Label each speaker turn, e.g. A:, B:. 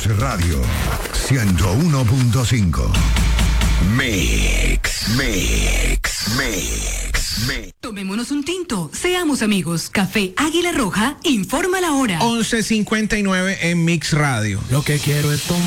A: Radio 101.5. Mix.
B: Tomémonos un tinto, seamos amigos. Café Águila Roja informa la hora.
C: 11:59 en Mix Radio.
D: Lo que quiero es tomar.